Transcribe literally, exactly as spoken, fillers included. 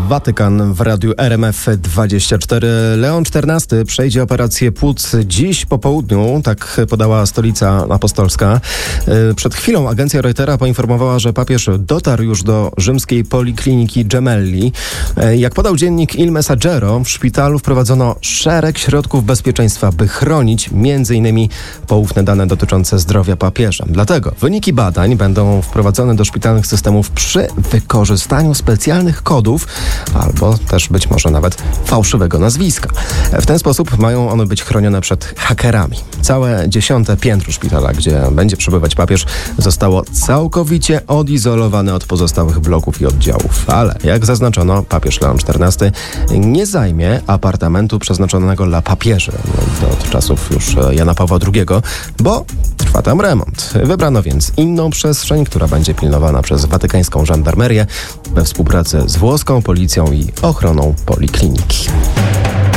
Watykan w radiu R M F dwadzieścia cztery. Leon czternasty przejdzie operację płuc dziś po południu, tak podała Stolica Apostolska. Przed chwilą agencja Reutera poinformowała, że papież dotarł już do rzymskiej polikliniki Gemelli. Jak podał dziennik Il Messaggero, w szpitalu wprowadzono szereg środków bezpieczeństwa, by chronić między innymi poufne dane dotyczące zdrowia papieża. Dlatego wyniki badań będą wprowadzone do szpitalnych systemów przy wykorzystaniu specjalnych kodów albo też być może nawet fałszywego nazwiska. W ten sposób mają one być chronione przed hakerami. Całe dziesiąte piętro szpitala, gdzie będzie przebywać papież, zostało całkowicie odizolowane od pozostałych bloków i oddziałów. Ale jak zaznaczono, papież Leon czternasty nie zajmie apartamentu przeznaczonego dla papieży od czasów już Jana Pawła drugiego, bo trwa tam remont. Wybrano więc inną przestrzeń, która będzie pilnowana przez watykańską żandarmerię we współpracy z włoską policją i ochroną polikliniki.